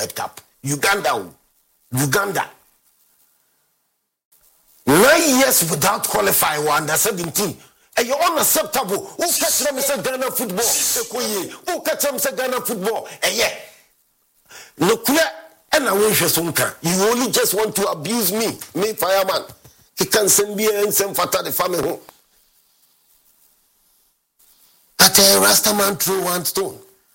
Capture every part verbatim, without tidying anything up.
World Cup. Uganda, Uganda. Nine years without qualifying under seventeen. And you're unacceptable. Who catch them say Ghana football? Who catch them say Ghana football? And yeah. Look here, and I wish you You only just want to abuse me, me fireman. He can send me and send Fata the family home. But a Rastaman threw one stone.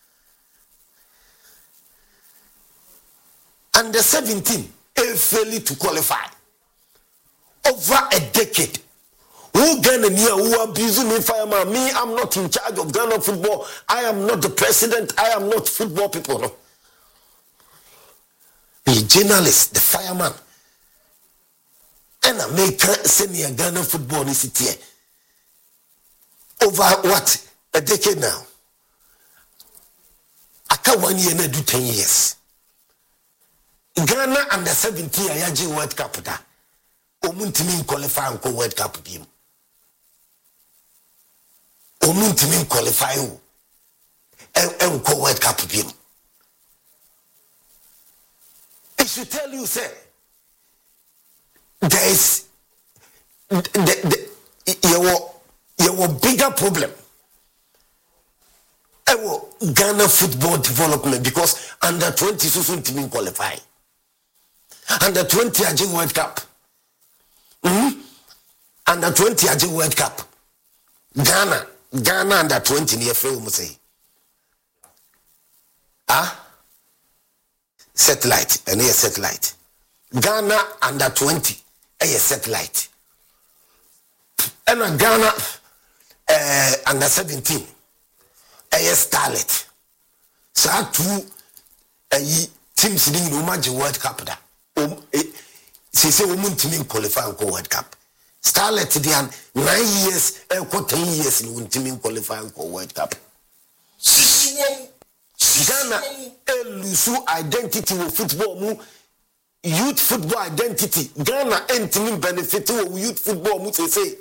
Under seventeen, a failure to qualify. Over a decade. Who Ghana here who abuse me fireman? Me, I'm not in charge of Ghana football. I am not the president. I am not football people. No. The journalist, the fireman. And I make senior Ghana football in city. Over what? A decade now. I can't one year and do ten years. Ghana under seventeen Ayaji World Cup da. Omuntimi qualify and World Cup bim. Omuntimi qualify o. And go World Cup bim. It should tell you, say, there is the, the, your, your bigger problem. Ewo Ghana football development because under twenty so soon to qualify. Under twenty Ajin World Cup. Mm-hmm. Under twenty Ajin World Cup. Ghana, Ghana under twenty near fail say. Ah? Satellite, and a satellite. Ghana under twenty, a satellite. And a Ghana uh, under seventeen. A starlet. So I two a teams in the World Cup. Um, she said, woman to me qualify for World Cup. Starlet, the nine years, and ten years in one team qualifying for World Cup. Ghana lose identity of football, youth football identity. Ghana entering benefit of youth football, must say.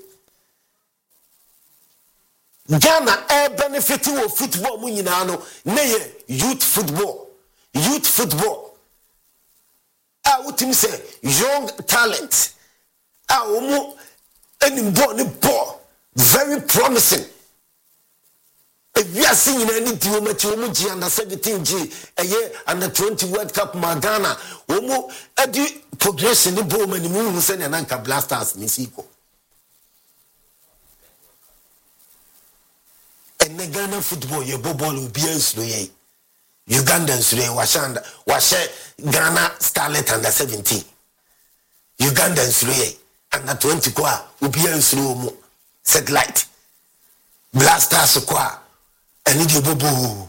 Ghana air benefiting of football munyinano neye youth football youth football I would say young talent ah omo any born ball very promising if you are seeing any team omo under seventeen G a year under twenty World Cup ma Ghana omo adi progression ni ball man mu say na nka Blasters ni siko. And the Ghana football, your ball will be a slow. Ugandans, Washanda, Washe, Ghana Starlet under seventeen. Ugandans, under twenty qua, will be a slow satellite. Blasters, qua, and it will boo.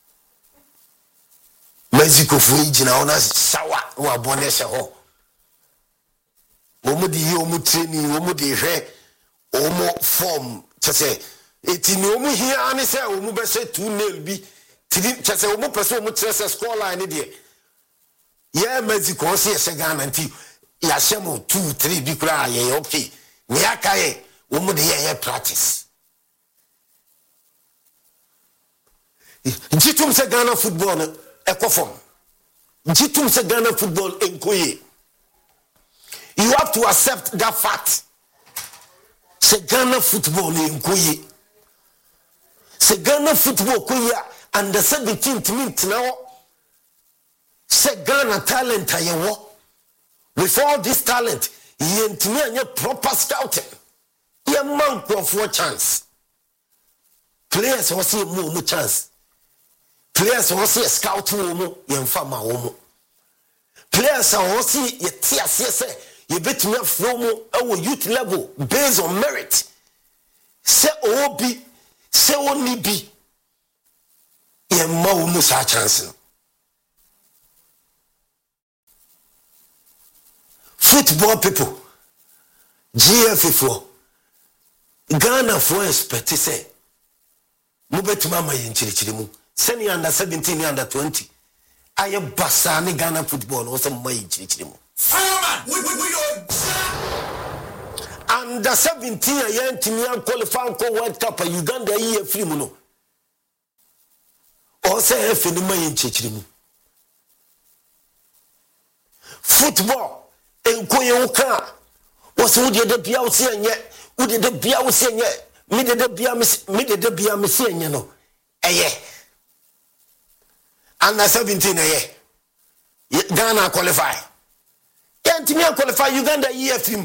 Mexico for regional shower or Bonesha ho. Omo di omo training, omo di hair, omo form, to say. Eti ni omu here ani say omu be say two nil bi tiri chese omu pese omu chese score line dey ye Mexico say se Ghana nti ya shemo two three bi kura ye okay ni akaye omu dey ye practice njitum se Ghana football no ekofom njitum se Ghana football enkoye. You have to accept that fact. Se Ghana football enkoye. Se Ghana football kuya under seventeenth minute now. Se Ghana talent ayewo. With all this talent, ye ntimi anye proper scouting. Ye man for chance. Players who see more chance. Players who see a scout mo ye mfama wo. Players who see ye tia say ye bet me from our youth level based on merit. Se obi se only be ye ma wo musa chance. Football people, G F four, Ghana for expect say mubet mama yin chiri chiri mu. Seni under seventeen under twenty. Aye basa ni Ghana football o some mai chiri chiri mu. Fireman, we we we under seventeen aye ntimi an qualify for World Cup Uganda yi free mu no. O say e fi ni mai chiri chiri mu. football enkoye uka was who did the bia usianye who did the bia usianye me did the bia me did the bia mesianye no eye under seventeen eye Ghana qualify yantimi qualify Uganda E F M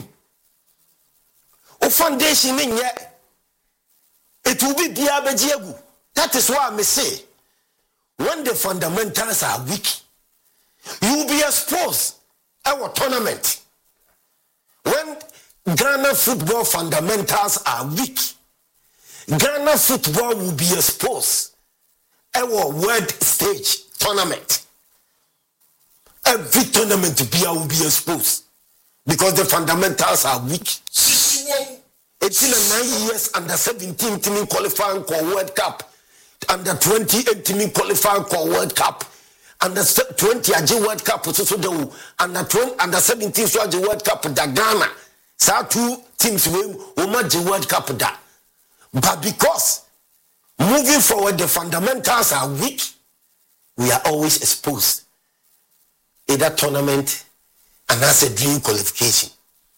o foundation in yet it will be bia bejiegu. That is why I say when the fundamentals are weak, you will be exposed our tournament. When Ghana football fundamentals are weak, Ghana football will be exposed our world stage tournament. Every tournament will be exposed because the fundamentals are weak. It's in a nine years under seventeen team qualifying for World Cup, under twenty-eight team qualifying for World Cup, under twenty Aji World Cup, so do under twenty under seventeen so Aji World Cup da Ghana. So two teams will Aji World Cup da. But because moving forward the fundamentals are weak, we are always exposed. Either tournament and that's a dream qualification.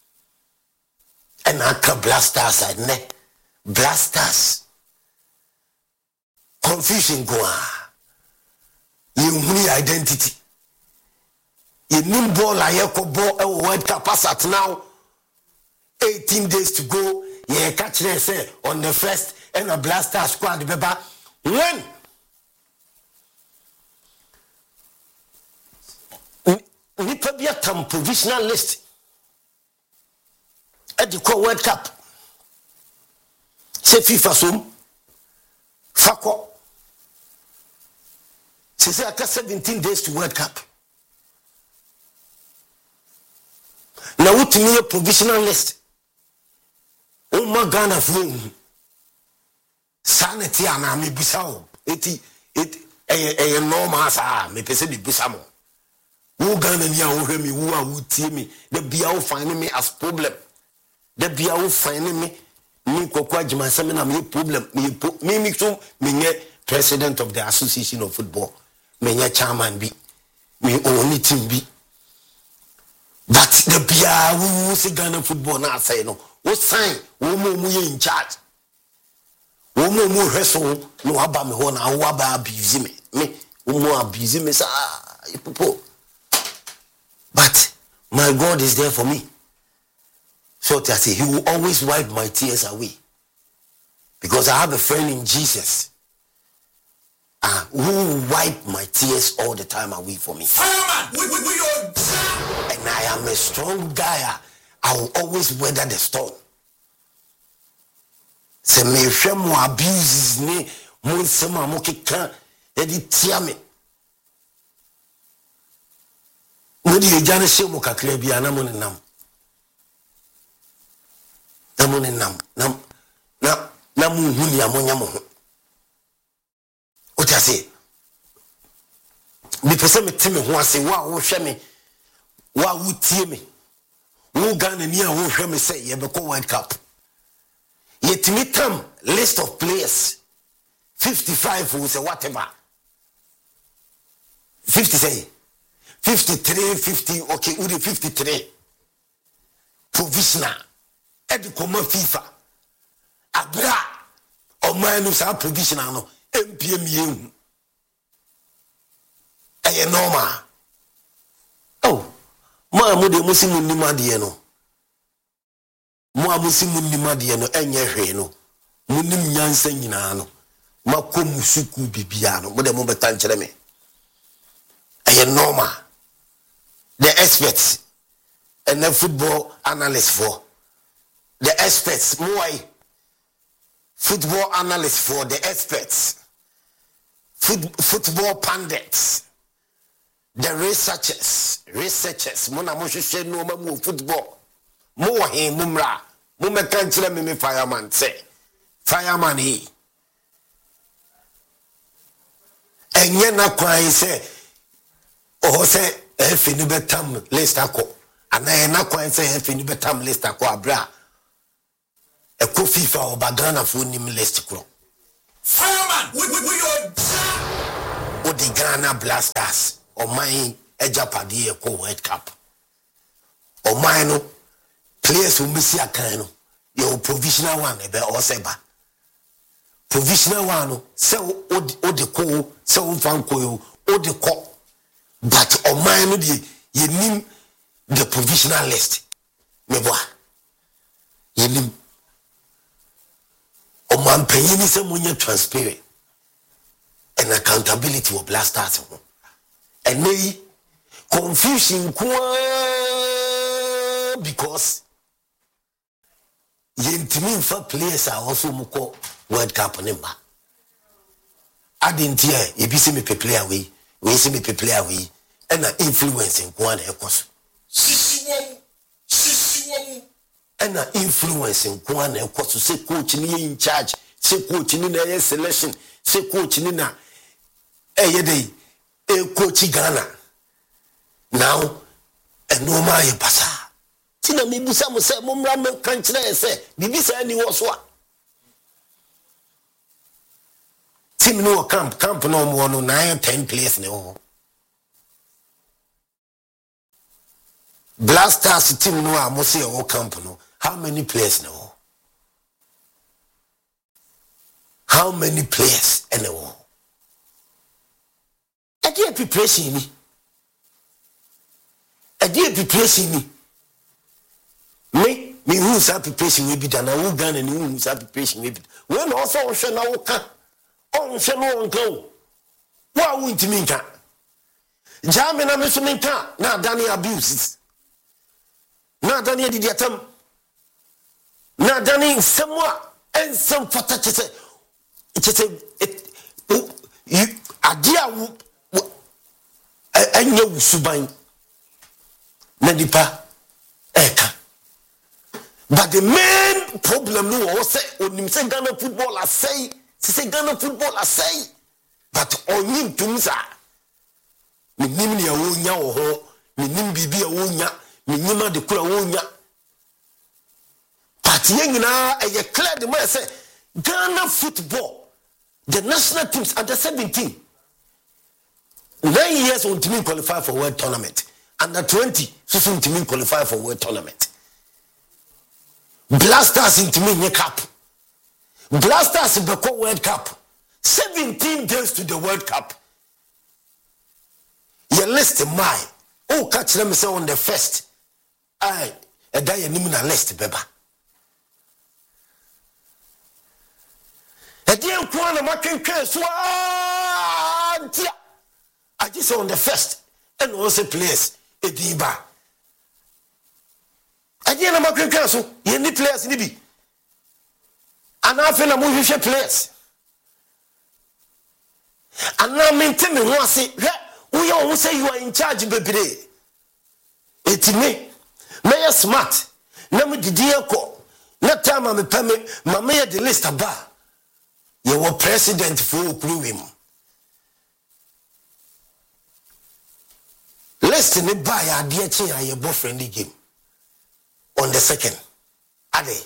And Aka Blasters and ne Blasters. Confusion go on. You need identity. You need ball like ball a World Cup pass at now. eighteen days to go. Yeah, catch them say on the first and a Blaster squad beba. When nipa bia tam provisional list at the World Cup. Say FIFA sum Fako. Say say after seventeen days to World Cup. Now what me a provisional list. Oh my Ghana phone. Sanity ana me bisao. Eti it eh eh normal sa me pese bi bisamo. Who Ghana ni a wo hwe me who a wo tie me. The bia wo find me as problem. The bia wo find me me kokwa jima se me na me problem me me me so me nye president of the Association of Football. Me nye chairman bi. Me only team bi. But the bia wo se Ghana football na say no. Wo sign wo mo mo ye in charge. Wo mo mo hweso no aba me ho na wo aba abuse me. Me wo mo abuse me sa people. But my God is there for me. So I say he will always wipe my tears away. Because I have a friend in Jesus. Uh, who will wipe my tears all the time away for me. Fireman, we, we, we are... And I am a strong guy. I will always weather the storm. Se me hwe mo abuses ni mo nsema mo keka e di tia me. Mo di ejane hye mo kakra bia na mo nenam. Na mo nenam. Na na na mo hu ni amonya mo ho. O ta se. Me pese me timi ho ase wa wo hwe me. Wa wo tie me. Wo Ghana ni a wo hwe me say ye be ko World Cup. Yet me tam list of players fifty-five who say whatever. fifty say fifty-three fifty okay who the fifty-three provisional edi koma FIFA abra o man no say provisional no M P M yen eye normal. Oh ma mo de muslim ni ma de no mo amusim nimade no enye hwe no munim nyansa nyina no makom suku bibia no mo de mo beta nkere me aye normal the experts and the football analysts for the experts more football analysts for the experts Foot, football pundits the researchers researchers mo na mo hwehwe no ma mo football mo he mumra mo me kan kire me me fireman say fireman he enye na kwan say o say e fi ni betam list akọ ana na kwan say e fi ni betam list akọ abra e ko FIFA o bagana fo nim list kro fireman we we we o the Ghana Blasters o man ejapade e ko World Cup o man no players who miss ya kan no your provisional one ebe o seba provisional one no say o de ko say o fan ko o de ko but o man no de ye nim the provisional list me boa ye nim o man penyin say munya transparent and accountability of Black Stars and me confusion because yentimi for players are also muko World Cup number. I didn't hear if you see me player away, we see me player away, and an influence in one ecos. And an influence in one ecos to say coach in charge, say coach in a selection, say coach in a day, a coach Ghana. Now, and no my passa. Tina me busa mo say mom ram kan kire say bibi say ni wo so a team no camp camp no mo no nine ten players ne ho Black Stars team no a mo say o camp no how many players ne ho how many players ne ho e dey preparation ni e dey preparation ni me me who is preparation we be done na who Ghana ni who is preparation we be when also on hwe na wo ka on hwe no on ka wa wo ntimi nka jame na me so me nka na dani abuses na dani didiatam na dani semwa en sem fata chese chese you adia wo anya wusuban na dipa eka. But the main problem no was say onim say Ghana football I say say Ghana football I say but onim tumsa me nim ne awonya wo ho me nim bibi awonya me nyima de kura wonya but yengina e clear the man say Ghana football the national teams under seventeen nine years on team qualify for world tournament under twenty so soon team qualify for world tournament. Black Stars into me cup. Black Stars in the World Cup. seventeen days to the World Cup. You list mine. Oh, catch them say on the first. I a guy in a list, beba. A dear Kwana Makin Kes. I just on the first and also place a diba. Again, I'm a quick council. You need players in the B. And I feel a movie players. And now maintain me once say, we all say you are in charge, baby. It's me. Mayor smart. Name the dear call. Not time I'm a permit. My mayor the list of bar. You were president for crew him. Listen, it buy a dear chair, your boyfriend game. On the second, Ade,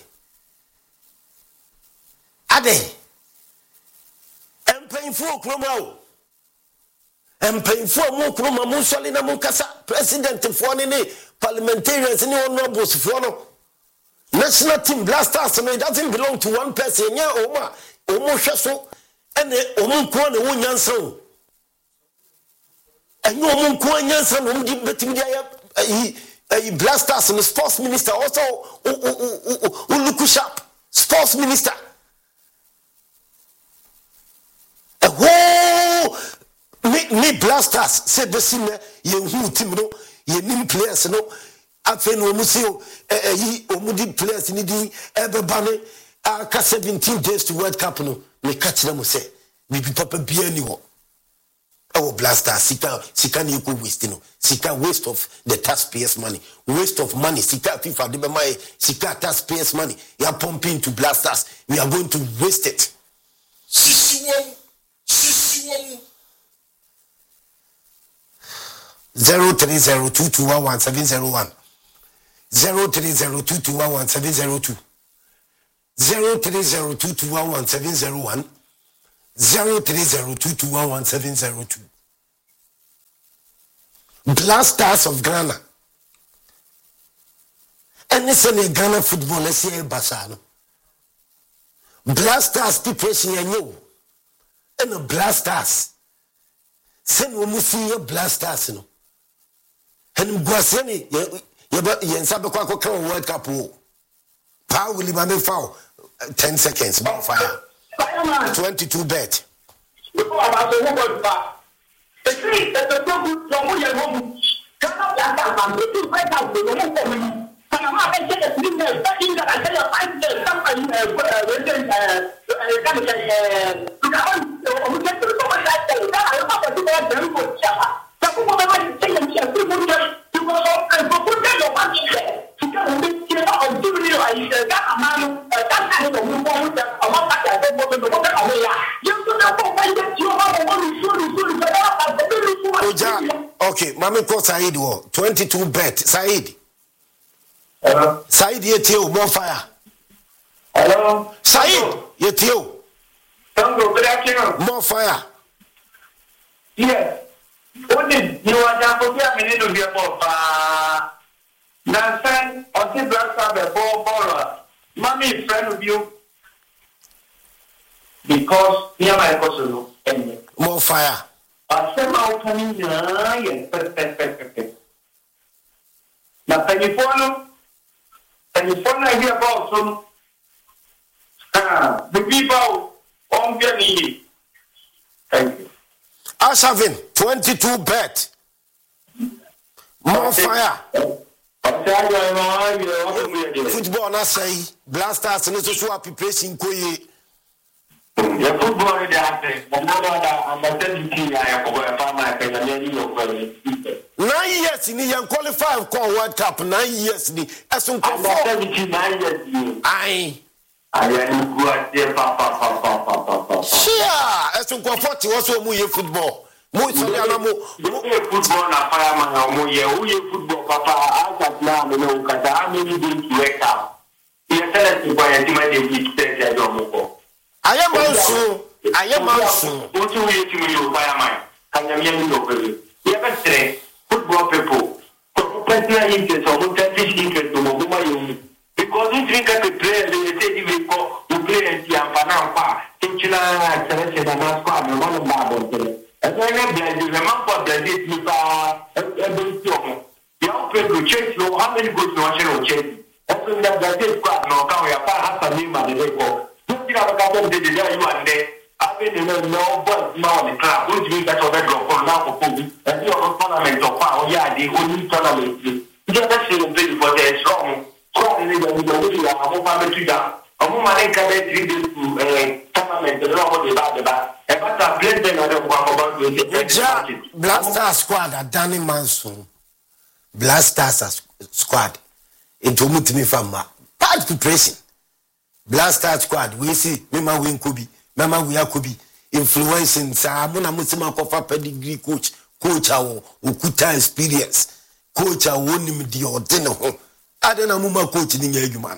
Ade, I'm paying for Kromao, I'm paying for Mukroma Musolina Mukasa, President for any parliamentarians, any one nobles for no national team Black Stars, and it doesn't belong to one person. Yeah, Oma, Omo Shaso, and the Omunkwan, Wunyan Son, and you Omunkwan Son, who give betting he. A Black Stars and the sports minister also who look sharp sports minister a whole me me Black Stars say besime ye hu team no ye nim players no afen no museo eh yi omudi players ni din ebe bane aka seventeen days to World Cup no me catch them say we be papa bia ni wo our Black Stars sika sika ni ko waste no sika waste of the taxpayers money waste of money sika FIFA de be my sika taxpayers money you are pumping to Black Stars we are going to waste it sisiwon sisiwon zero three zero two two one one seven zero one zero three zero two two one one seven zero two zero three zero two two one one seven zero one zero three zero two two one one seven zero two. Black Stars of Ghana. ɛne sɛ ne Ghana football na sɛ basa no Blasters preparation yanyo ɛna Blasters sɛ no mu si Blasters no ɛnim guase ne yɛba yɛnsa bɛkɔ akɔka World Cup o pa will be me foul ten seconds by fire twenty-two bet before about the world back the three that the good from your home cannot that man to fight out the home for me and I'm not saying that you know that in that I say five days something uh when uh can say uh to come on get to the point that I am not to do that very good chapa so what am I saying here to put that to go and put that your money there to come and get out do you I got a man that kind of move on that I'm not that I don't want to go away you do not find that you have a money soon soon Oja, okay, Mami call Said wo twenty-two bet. Said. Hello. Said yetio more fire. Hello. Said yetio. Tango, good afternoon. More fire. Yes. Only you are down for a minute to be a ball. Now, friend, on this black side, ball baller. Mommy, friend of you. Because near my cousin, anyway. More fire. I said, I'm coming here. Yes, perfect, perfect. Now, can you follow? Can you follow idea about some? Ah, the people on their knee. Thank you. Ashavin, twenty-two bet. More fire. Football na say Blasters no so happy pressing koye. Yeah, football is there. But no other understand the team I have over farmer can any of Nine years ni yan qualify for World Cup nine years ni esun ko understand the team nine years. Ai. I am go at there pa pa pa pa pa pa. Sure, esun ko forty wo so mu ye football. Mo so ya na mo football na fireman mo ye who ye football papa as at now no kata how many days to wake up. You tell us why you might be stay there mo. I am also, I am also. What do you to me, fireman? Can you hear me over here? You ever say, football people, personal interest or selfish interest to Mogumayumi? Because we drink at the player, they say you go, you play and see a Panama, Tinchina, Selection, and Masquad, and one of Bible. And I never blend you, remember that this is a young people change, no, how many good national change? Also, that this squad, no, can we have half a name at the record? You have a couple of days there, you are there. I've been in a no but now the club, which means that you're better for now for food. And you have a tournament of power, yeah, the only tournament. You just say the play for the strong, strong in the middle of a family to that. A woman can get three days to a tournament, the law about the back. And what I blame them about the Blasters squad at Danny Manson. Blasters squad. Into Mutimi Fama. Bad preparation. Blaster squad, we see Mema Win Kubi, Mama Wiakubi, influencing Samuna Musima Kofa pedigree coach, coach our Ukuta experience, coach our one him the ordinary. Adena Muma coach in Yagumano.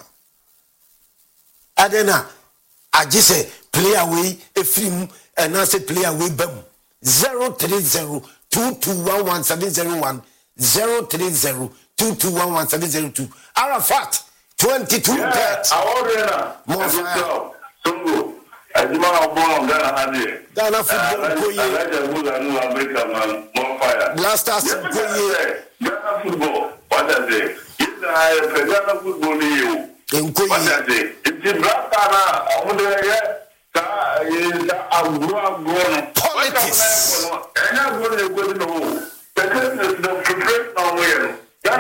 Adena, I just say play away a film and I say play away bum. Zero three zero two two one one seven zero one zero three zero two two one one seven zero two. Arafat. twenty-two yeah, bet. I order more fire. Songo. I do not born Ghana had it. Ghana football go ye. I like the good and American man. More fire. Blasters go ye. Ghana football. What does it? Yes, I have Ghana football you. What does it? It's the Blaster now. I would say that is a grown politics. And I'm going to go to the home. The Christmas is the prepared on where.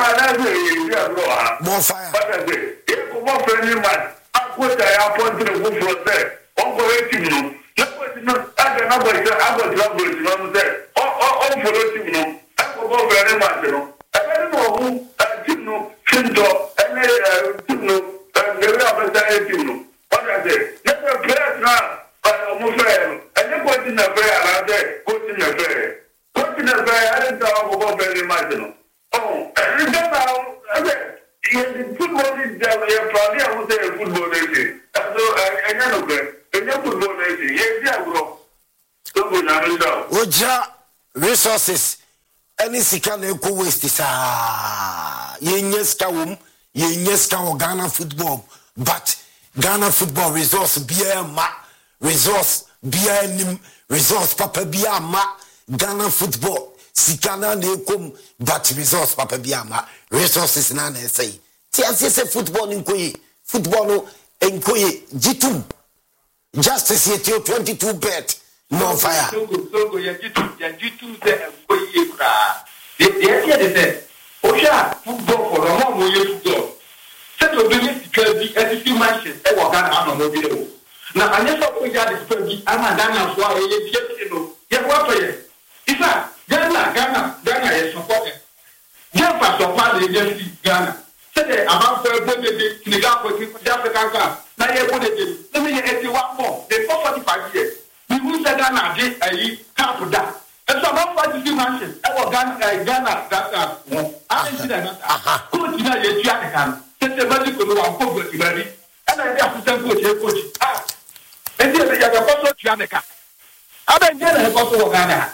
More fire. But I say, if you want friendly man, I put I appoint to the good for there. On correcting you. I can never say, I was lovely to know that. Oh, for you. I will go very much, you know. I don't know who I didn't know, Shinto, and I didn't know, and the representative, you know. What I say, never play now, but I'm afraid. And you put in a prayer, I say, put in a prayer. Put in a prayer, I didn't talk about very much, you know. Oh, and then now, football is probably I would say a football nation. So I know that. And your football nation, yes, yeah, bro. Don't go down. Oja resources. Any sika na eko waste sa. Yenye ska wom, ye nyeska o Ghana football but Ghana football resource biya ma resource biya nim resource papa biya ma Ghana football sikana ne kom but resource papa biya ma resources na na say ti asese football nkoyi football no nkoyi jitum justice yet twenty-two bet no fire so so go ya jitum ya jitum se nkoyi kra de de ya de se o sha football for no mo ye football se to be sika bi edisi matches e wo Ghana no mo bi o na anya so ko ya de sika bi ama Ghana so a ye bi no ye wa to ye isa Ghana Ghana Ghana ye support ye fa support le ye Ghana se de about for bo de de ga ko ki da African ka na ye bo de de let me eighty-one more the forty-five years we will say Ghana dey ayi camp da and so about forty matches e wo Ghana Ghana Ghana no I think that ko ti na ye tu aka se se ma di ko no wa ko go ti bari and I dey assistant coach e coach ah e dey be ya ga so tu aka abe nje na ko so Ghana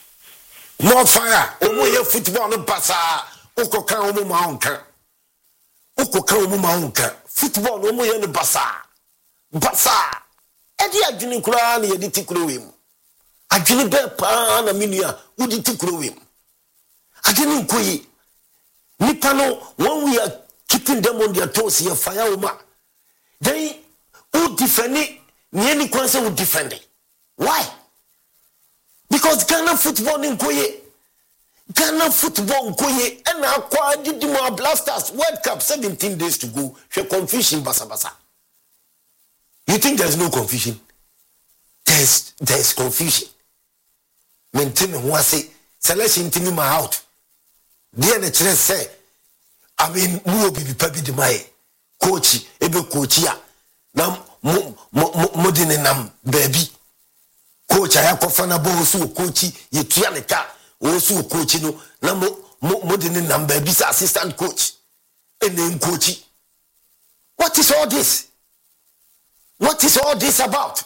no fire omo ye football no pasa ukoka omo ma onka ukoka omo ma onka football no omo ye no basa basa e di adwini kura na ye di tikuro wem adwini be pa na menua udi tikuro wem adwini nkoyi nipa no when we are keeping them on their toes ye fire oma then who defend it ni any kwanse who defend it why? Because Ghana football nkoye Ghana football nkoye and akwa didimo Blasters World Cup seventeen days to go she confusion basa basa. You think there's no confusion? There's there's confusion. Maintain who say selection team ma out. There the chance say I mean mu obi bi pabi de mai coach ebe coach ya na mo mo de nam baby coach ayakofa na bo so coach ye tua ne ka o so coach no na mo mo de ne nam baby sa assistant coach and then coach. What is all this? What is all this about?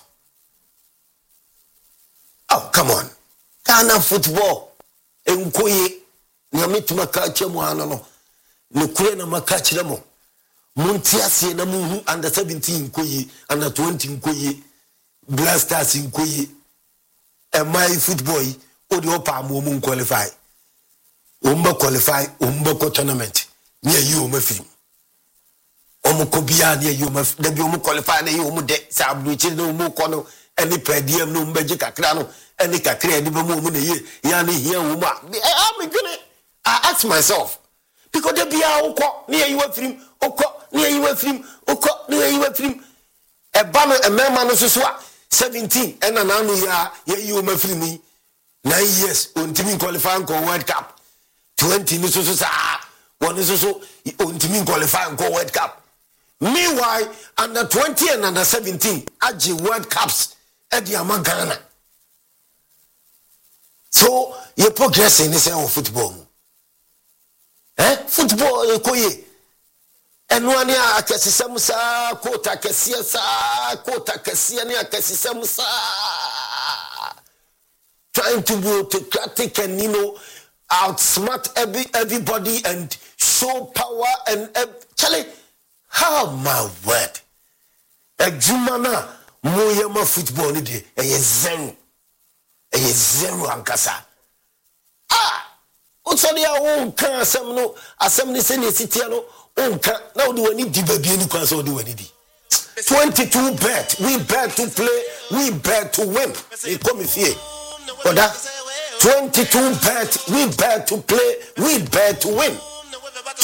Oh, come on. Ghana football. Enkoye. Nyame tuma ka chemu ano no. Ne kure na maka chire mo. Munti ase na mu under seventeen nkoye, under twenty nkoye. Blasters nkoye. E my football o de opa mo mu qualify. O mba qualify, o mba ko tournament. Ni ayi o mafiri. Omo kobia na you must be omo qualify na you omo de sa abruchi no mo kono any per diem no mbeji kakra no any kakra de be mo omo na ye ya na hia wo ma I'm gonna I ask myself because they be a ukọ na you afrim ukọ na you afrim ukọ na you afrim e ba no e mema no so so a seventeen and na no ya ya you omo afrim nine years ontimi qualify ko World Cup twenty ni so so sa one so so ontimi qualify ko World Cup. Meanwhile, under twenty and under seventeen, Aji World Cups at the Ghana. So you progress in this of football. Eh? Football, you koye. And one year, I can see some sa, quota cassia sa, quota cassia, I can see some sa. Trying to be autocratic and, you know, outsmart every, everybody and show power and uh, Charlie. How my word? A Jumana Moyama football ni de a zero. A zero ankasa. Ah! Utsoni ya unka asemno asemni seni sitiano unka now do any di baby any kwanso do any di. twenty-two bet. We bet to play, we bet to win. E come here. Oda twenty-two bet, we bet to play, we bet to win.